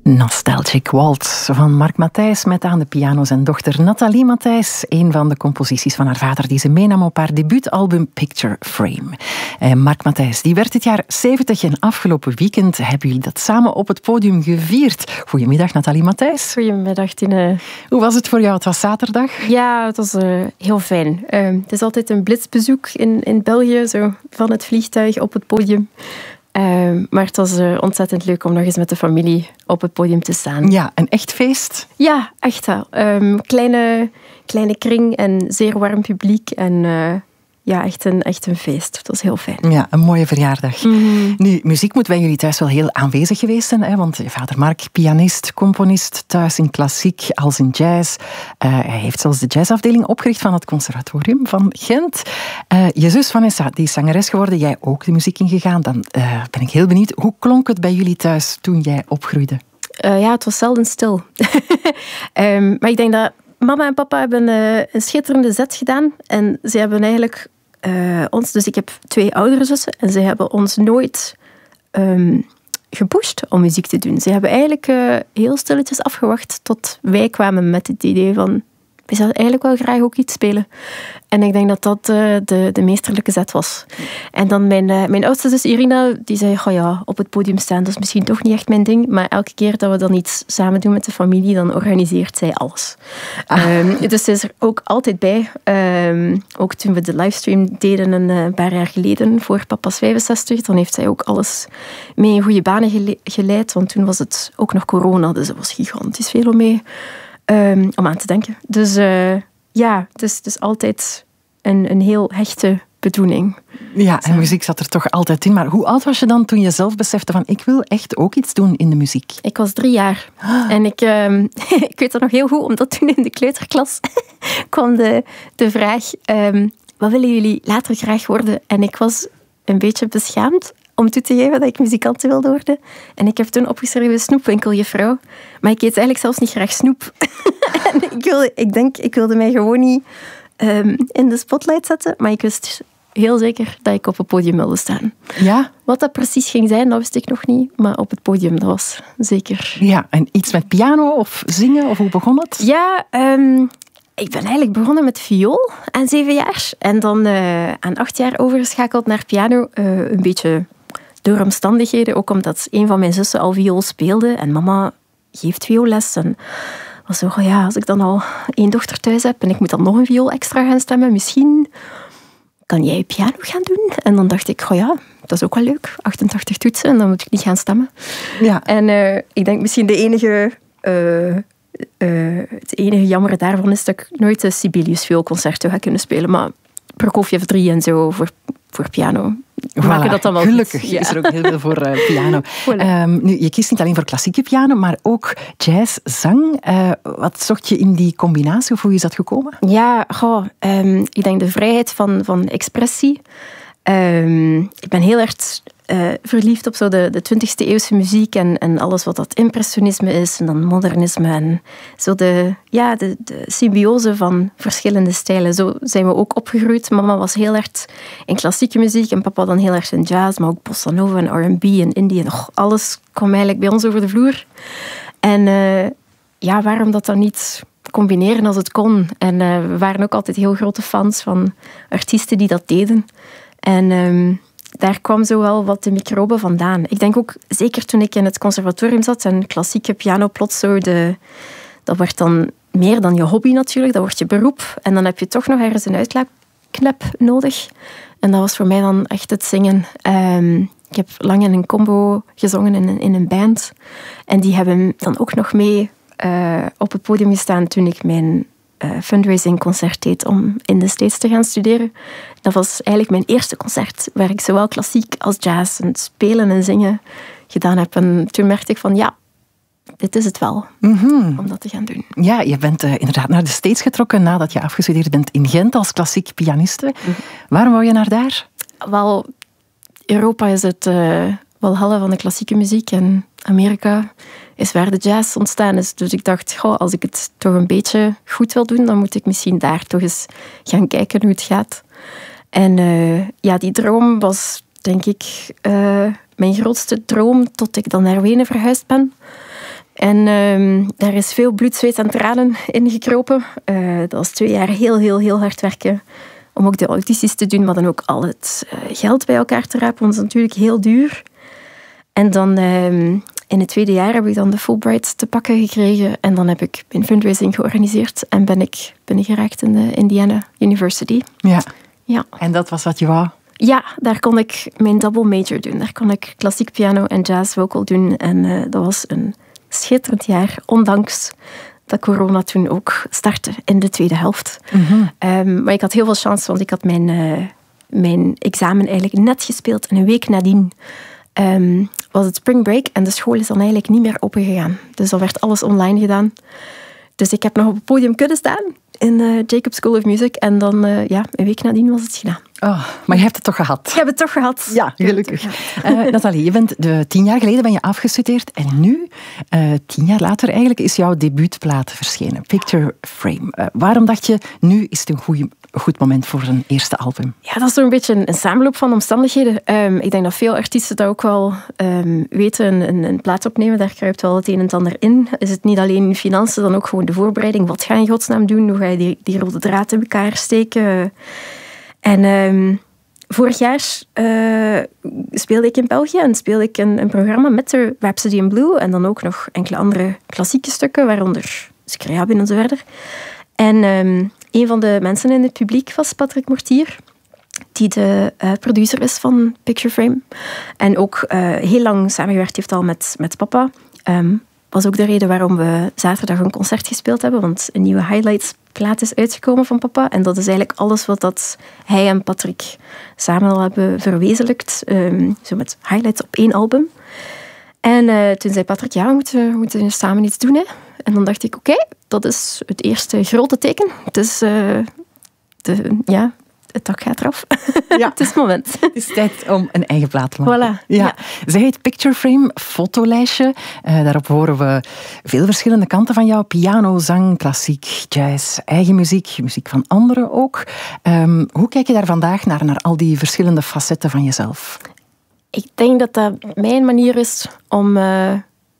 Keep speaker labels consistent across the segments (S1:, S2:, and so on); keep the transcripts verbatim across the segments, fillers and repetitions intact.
S1: Nostalgic Waltz van Mark Matthijs met aan de piano zijn dochter Nathalie Matthijs. Een van de composities van haar vader die ze meenam op haar debuutalbum Picture Frame. Eh, Mark Matthijs, die werd dit jaar zeventig en afgelopen weekend hebben jullie dat samen op het podium gevierd. Goedemiddag Nathalie Matthijs.
S2: Goedemiddag Tine.
S1: Hoe was het voor jou? Het was zaterdag.
S2: Ja, het was uh, heel fijn. Uh, het is altijd een blitsbezoek in, in België, zo van het vliegtuig op het podium. Uh, maar het was uh, ontzettend leuk om nog eens met de familie op het podium te staan.
S1: Ja, een echt feest?
S2: Ja, echt wel. Um, kleine, kleine kring en zeer warm publiek. En uh, ja, echt een, echt een feest. Het was heel fijn.
S1: Ja, een mooie verjaardag.
S2: Mm-hmm.
S1: Nu, muziek moet bij jullie thuis wel heel aanwezig geweest zijn. Hè? Want je vader Mark, pianist, componist, thuis in klassiek als in jazz. Uh, hij heeft zelfs de jazzafdeling opgericht van het Conservatorium van Gent. Uh, je zus Vanessa, die is zangeres geworden. Jij ook de muziek ingegaan. Dan uh, ben ik heel benieuwd. Hoe klonk het bij jullie thuis toen jij opgroeide?
S2: Uh, ja, het was zelden stil. um, maar ik denk dat mama en papa hebben uh, een schitterende zet gedaan. En ze hebben eigenlijk uh, ons... Dus ik heb twee oudere zussen. En ze hebben ons nooit um, gepusht om muziek te doen. Ze hebben eigenlijk uh, heel stilletjes afgewacht tot wij kwamen met het idee van... We zouden eigenlijk wel graag ook iets spelen. En ik denk dat dat uh, de, de meesterlijke zet was. En dan mijn, uh, mijn oudste zus Irina, die zei, oh ja, op het podium staan, dat is misschien toch niet echt mijn ding. Maar elke keer dat we dan iets samen doen met de familie, dan organiseert zij alles. Ah. Um, dus ze is er ook altijd bij. Um, ook toen we de livestream deden een uh, paar jaar geleden, voor papa's vijfenzestig, dan heeft zij ook alles mee in goede banen gele- geleid. Want toen was het ook nog corona, dus er was gigantisch veel om mee. Um, om aan te denken. Dus uh, ja, het is, het is altijd een, een heel hechte bedoeling.
S1: Ja, en muziek zat er toch altijd in. Maar hoe oud was je dan toen je zelf besefte van ik wil echt ook iets doen in de muziek?
S2: Ik was drie jaar. Ah. En ik, um, ik weet dat nog heel goed, omdat toen in de kleuterklas kwam de, de vraag, um, wat willen jullie later graag worden? En ik was een beetje beschaamd om toe te geven dat ik muzikant wilde worden. En ik heb toen opgeschreven snoepwinkeljuffrouw. Maar ik eet eigenlijk zelfs niet graag snoep. En ik, wilde, ik denk, ik wilde mij gewoon niet um, in de spotlight zetten. Maar ik wist heel zeker dat ik op het podium wilde staan.
S1: Ja?
S2: Wat dat precies ging zijn, dat wist ik nog niet. Maar op het podium, dat was zeker.
S1: Ja, en iets met piano of zingen? Of hoe begon het?
S2: Ja, um, ik ben eigenlijk begonnen met viool aan zeven jaar. En dan uh, aan acht jaar overgeschakeld naar piano. Uh, een beetje... door omstandigheden, ook omdat een van mijn zussen al viool speelde en mama geeft vioolles. En was zo, ja, als ik dan al één dochter thuis heb en ik moet dan nog een viool extra gaan stemmen, misschien kan jij piano gaan doen? En dan dacht ik, oh ja, dat is ook wel leuk. achtentachtig toetsen en dan moet ik niet gaan stemmen.
S1: Ja.
S2: En uh, ik denk misschien de enige... Uh, uh, het enige jammer daarvan is dat ik nooit de Sibelius vioolconcerto ga kunnen spelen, maar Prokofjev drie en zo voor, voor piano.
S1: Voilà, maken dat dan wel gelukkig goed. Ja. Is er ook heel veel voor uh, piano. Voilà. Um, nu, je kiest niet alleen voor klassieke piano, maar ook jazz, zang. Uh, wat zocht je in die combinatie? Of hoe is dat gekomen?
S2: Ja, goh, um, ik denk de vrijheid van, van expressie. Um, ik ben heel erg uh, verliefd op zo de, de twintigste eeuwse muziek en, en alles wat dat impressionisme is en dan modernisme en zo de, ja, de, de symbiose van verschillende stijlen. Zo zijn we ook opgegroeid. Mama was heel erg in klassieke muziek en papa dan heel erg in jazz, maar ook bossa nova en R en B en indie en oh, alles kwam eigenlijk bij ons over de vloer. En uh, ja, waarom dat dan niet combineren als het kon? En uh, we waren ook altijd heel grote fans van artiesten die dat deden. En um, daar kwam zo wel wat de microben vandaan. Ik denk ook, zeker toen ik in het conservatorium zat en klassieke piano plots zo, de, dat wordt dan meer dan je hobby natuurlijk, dat wordt je beroep. En dan heb je toch nog ergens een uitlaatklep nodig. En dat was voor mij dan echt het zingen. Um, ik heb lang in een combo gezongen in een, in een band. En die hebben dan ook nog mee uh, op het podium gestaan toen ik mijn... Uh, fundraising concert deed om in de States te gaan studeren. Dat was eigenlijk mijn eerste concert waar ik zowel klassiek als jazz en spelen en zingen gedaan heb. En toen merkte ik van ja, dit is het wel, mm-hmm. om dat te gaan doen.
S1: Ja, je bent uh, inderdaad naar de States getrokken nadat je afgestudeerd bent in Gent als klassiek pianiste. Mm-hmm. Waarom wou je naar daar?
S2: Wel, Europa is het uh, walhalla van de klassieke muziek en Amerika is waar de jazz ontstaan is. Dus ik dacht, goh, als ik het toch een beetje goed wil doen, dan moet ik misschien daar toch eens gaan kijken hoe het gaat. En uh, ja, die droom was, denk ik, uh, mijn grootste droom tot ik dan naar Wenen verhuisd ben. En um, daar is veel bloed, zweet en tranen in gekropen. Uh, dat was twee jaar heel, heel, heel hard werken. Om ook de audities te doen, maar dan ook al het uh, geld bij elkaar te rapen. Want dat is natuurlijk heel duur. En dan um, in het tweede jaar heb ik dan de Fulbright te pakken gekregen. En dan heb ik een fundraising georganiseerd. En ben ik binnengeraakt in de Indiana University.
S1: Ja.
S2: Ja.
S1: En dat was wat je wou?
S2: Ja, daar kon ik mijn double major doen. Daar kon ik klassiek piano en jazz vocal doen. En uh, dat was een schitterend jaar, ondanks dat corona toen ook startte in de tweede helft.
S1: Mm-hmm.
S2: Um, maar ik had heel veel chance, want ik had mijn, uh, mijn examen eigenlijk net gespeeld. En een week nadien um, was het spring break en de school is dan eigenlijk niet meer opengegaan. Dus dan werd alles online gedaan. Dus ik heb nog op het podium kunnen staan in de Jacob School of Music. En dan, uh, ja, een week nadien was het gedaan.
S1: Oh, maar je hebt het toch gehad?
S2: Ik heb het toch gehad.
S1: Ja, gelukkig. Uh, Nathalie, je bent de, tien jaar geleden ben je afgestudeerd. En nu, uh, tien jaar later eigenlijk, is jouw debuutplaat verschenen. Picture Frame. Uh, waarom dacht je, nu is het een goeie, goed moment voor een eerste album?
S2: Ja, dat is toch een beetje een, een samenloop van omstandigheden. Um, ik denk dat veel artiesten dat ook wel um, weten. Een, een, een plaat opnemen, daar kruipt wel het een en het ander in. Is het niet alleen financiën, dan ook gewoon de voorbereiding. Wat ga je in godsnaam doen? Hoe ga je die, die rode draad in elkaar steken? En um, vorig jaar uh, speelde ik in België en speelde ik een, een programma met de Rhapsody in Blue en dan ook nog enkele andere klassieke stukken, waaronder Scriabin en zo verder. En um, een van de mensen in het publiek was Patrick Mortier, die de uh, producer is van Picture Frame. En ook uh, heel lang samengewerkt heeft al met, met papa. Um, was ook de reden waarom we zaterdag een concert gespeeld hebben, want een nieuwe Highlights-plaat is uitgekomen van papa. En dat is eigenlijk alles wat dat hij en Patrick samen al hebben verwezenlijkt. Um, zo met Highlights op één album. En uh, toen zei Patrick, ja, we moeten, we moeten samen iets doen. Hè. En dan dacht ik, oké, okay, dat is het eerste grote teken. Het is, uh, de, ja... Het dak gaat eraf. Ja. Het is het moment.
S1: Het is tijd om een eigen plaat te maken.
S2: Voilà.
S1: Ja.
S2: Ja.
S1: Ze heet Picture Frame, fotolijstje. Uh, daarop horen we veel verschillende kanten van jou. Piano, zang, klassiek, jazz, eigen muziek, muziek van anderen ook. Um, hoe kijk je daar vandaag naar, naar al die verschillende facetten van jezelf?
S2: Ik denk dat dat mijn manier is om uh,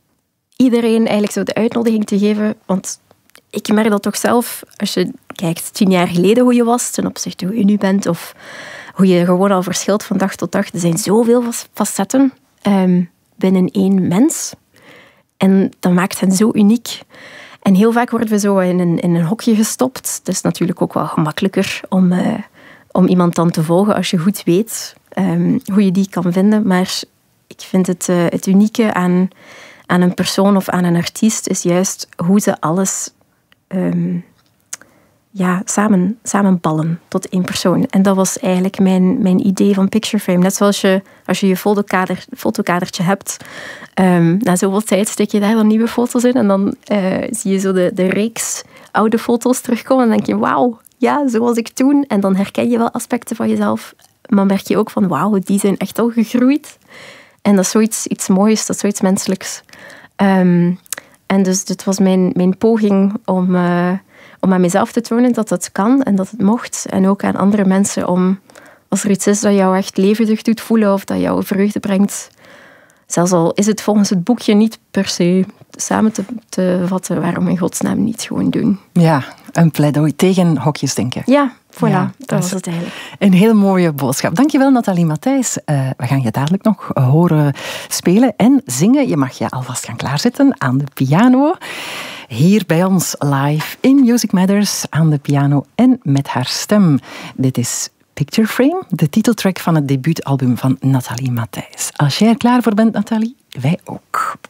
S2: iedereen eigenlijk zo de uitnodiging te geven. Want ik merk dat toch zelf, als je kijkt tien jaar geleden hoe je was ten opzichte hoe je nu bent, of hoe je gewoon al verschilt van dag tot dag. Er zijn zoveel facetten um, binnen één mens. En dat maakt hen zo uniek. En heel vaak worden we zo in een, in een hokje gestopt. Het is natuurlijk ook wel gemakkelijker om, uh, om iemand dan te volgen als je goed weet um, hoe je die kan vinden. Maar ik vind het, uh, het unieke aan, aan een persoon of aan een artiest is juist hoe ze alles Um, ja, samen, samenballen tot één persoon. En dat was eigenlijk mijn, mijn idee van Picture Frame. Net zoals je, als je je fotokader, fotokadertje hebt, um, na zoveel tijd steek je daar dan nieuwe foto's in en dan uh, zie je zo de, de reeks oude foto's terugkomen en dan denk je, wauw, ja, zo was ik toen. En dan herken je wel aspecten van jezelf, maar merk je ook van, wauw, die zijn echt al gegroeid. En dat is zoiets iets moois, dat is zoiets menselijks. Um, En dus dit was mijn, mijn poging om, uh, om aan mezelf te tonen dat het kan en dat het mocht. En ook aan andere mensen om, als er iets is dat jou echt levendig doet voelen of dat jou vreugde brengt, zelfs al is het volgens het boekje niet per se samen te, te vatten, waarom in godsnaam niet gewoon doen.
S1: Ja, een pleidooi tegen hokjes denken.
S2: Ja, voilà, ja, dat, dat was het eigenlijk.
S1: Een hele mooie boodschap. Dankjewel Nathalie Matthijs. Uh, we gaan je dadelijk nog horen spelen en zingen. Je mag je alvast gaan klaarzetten aan de piano. Hier bij ons live in Music Matters aan de piano en met haar stem. Dit is Picture Frame, de titeltrack van het debuutalbum van Nathalie Matthijs. Als jij er klaar voor bent, Nathalie, wij ook.